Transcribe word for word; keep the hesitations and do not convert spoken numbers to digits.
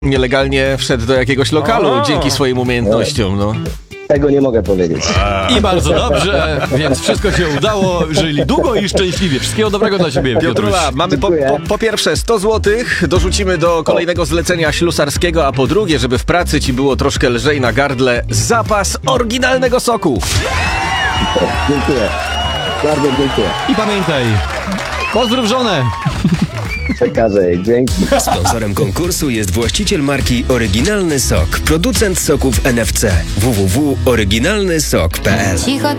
nielegalnie wszedł do jakiegoś lokalu O! dzięki swoim umiejętnościom, no. Tego nie mogę powiedzieć. I bardzo dobrze, więc wszystko się udało. Żyli długo i szczęśliwie. Wszystkiego dobrego dla ciebie, Piotruś. Piotrula, mamy po, Dziękuję. po, po pierwsze sto złotych, dorzucimy do kolejnego zlecenia ślusarskiego, a po drugie, żeby w pracy ci było troszkę lżej na gardle, zapas oryginalnego soku. Dziękuję. Bardzo dziękuję. I pamiętaj, pozdrów żonę. Przekażę jej. Dzięki. Sponsorem konkursu jest właściciel marki Oryginalny Sok, producent soków N F C. w w w kropka oryginalny sok kropka p l. Cicho